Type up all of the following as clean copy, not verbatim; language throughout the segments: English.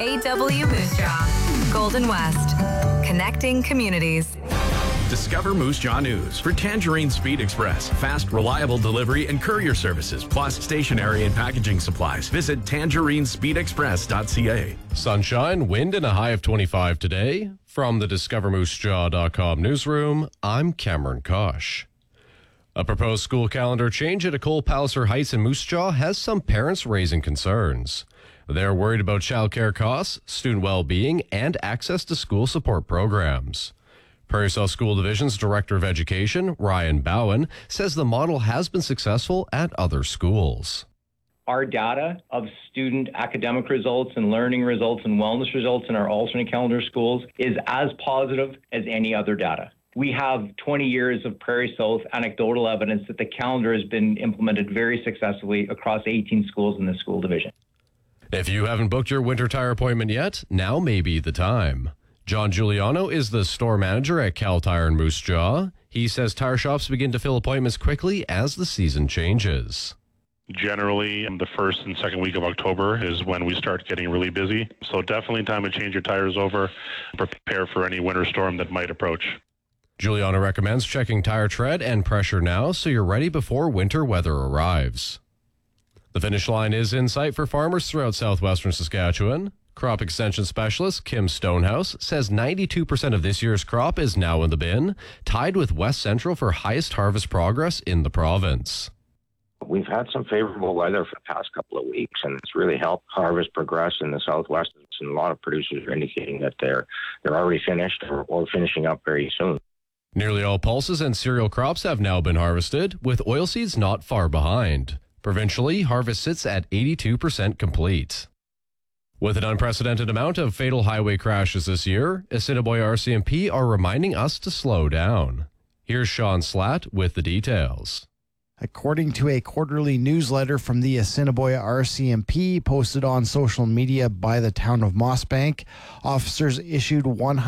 A.W. Moose Jaw, Golden West, connecting communities. Discover Moose Jaw News for Tangerine Speed Express. Fast, reliable delivery and courier services, plus stationery and packaging supplies. Visit tangerinespeedexpress.ca. Sunshine, wind, and a high of 25 today. From the DiscoverMooseJaw.com newsroom, I'm Cameron Kosh. A proposed school calendar change at Ecole Palliser Heights in Moose Jaw has some parents raising concerns. They're worried about childcare costs, student well-being, and access to school support programs. Prairie South School Division's Director of Education, Ryan Bowen, says the model has been successful at other schools. Our data of student academic results and learning results and wellness results in our alternate calendar schools is as positive as any other data. We have 20 years of Prairie South anecdotal evidence that the calendar has been implemented very successfully across 18 schools in the school division. If you haven't booked your winter tire appointment yet, now may be the time. John Giuliano is the store manager at Cal Tire in Moose Jaw. He says tire shops begin to fill appointments quickly as the season changes. Generally, the first and second week of October is when we start getting really busy. So definitely time to change your tires over, prepare for any winter storm that might approach. Giuliano recommends checking tire tread and pressure now so you're ready before winter weather arrives. The finish line is in sight for farmers throughout southwestern Saskatchewan. Crop extension specialist Kim Stonehouse says 92% of this year's crop is now in the bin, tied with West Central for highest harvest progress in the province. We've had some favorable weather for the past couple of weeks, and it's really helped harvest progress in the southwest. And a lot of producers are indicating that they're already finished or finishing up very soon. Nearly all pulses and cereal crops have now been harvested, with oilseeds not far behind. Provincially, harvest sits at 82% complete. With an unprecedented amount of fatal highway crashes this year, Assiniboia RCMP are reminding us to slow down. Here's Sean Slatt with the details. According to a quarterly newsletter from the Assiniboia RCMP posted on social media by the town of Mossbank, officers issued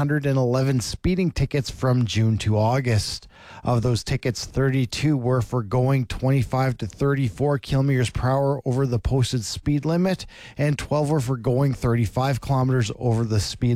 111 speeding tickets from June to August. Of those tickets, 32 were for going 25 to 34 kilometers per hour over the posted speed limit, and 12 were for going 35 kilometers over the speed